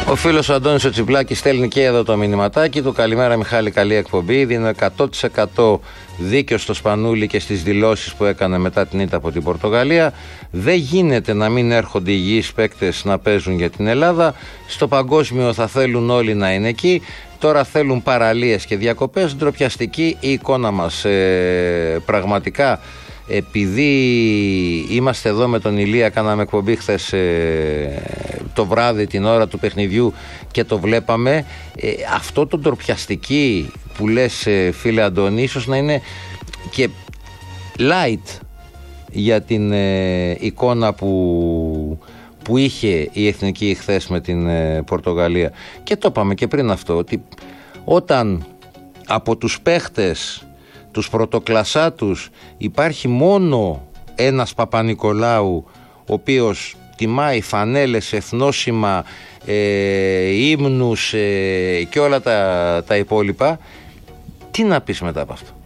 Ο φίλος ο Αντώνης ο Τσιπλάκης στέλνει και εδώ το μηνυματάκι του. Καλημέρα Μιχάλη, καλή εκπομπή. Δίνω 100% δίκιο στο Σπανούλη και στις δηλώσεις που έκανε μετά την ήττα από την Πορτογαλία. Δεν γίνεται να μην έρχονται υγιείς παίκτες να παίζουν για την Ελλάδα. Στο παγκόσμιο θα θέλουν όλοι να είναι εκεί. Τώρα θέλουν παραλίες και διακοπές. Ντροπιαστική η εικόνα μας. Πραγματικά, επειδή είμαστε εδώ με τον Ηλία, κάναμε εκπομπή χθες το βράδυ την ώρα του παιχνιδιού και το βλέπαμε, αυτό το ντροπιαστική που λες φίλε Αντώνη, ίσως να είναι και light για την εικόνα που είχε η Εθνική χθες με την Πορτογαλία. Και το είπαμε και πριν αυτό, ότι όταν από τους παίχτες, τους πρωτοκλασσάτους, υπάρχει μόνο ένας Παπα-Νικολάου, ο οποίος τιμάει φανέλες, εθνόσημα, ύμνους και όλα τα υπόλοιπα, τι να πεις μετά από αυτό?